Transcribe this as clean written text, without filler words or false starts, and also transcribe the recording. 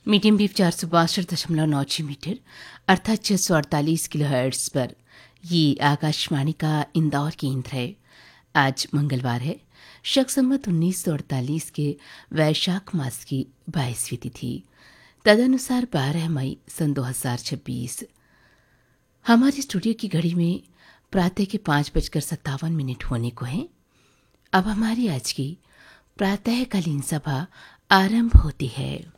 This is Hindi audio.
मीडियम वेव 462.96 मीटर अर्थात 648 किलोहर्ट्ज पर ये आकाशवाणी का इंदौर केंद्र है। आज मंगलवार है, शक संवत 1948 के वैशाख मास की 22वीं तिथि, तदनुसार 12 मई सन 2026। हमारे स्टूडियो की घड़ी में प्रातः के 5:57 होने को हैं। अब हमारी आज की प्रातःकालीन सभा आरंभ होती है।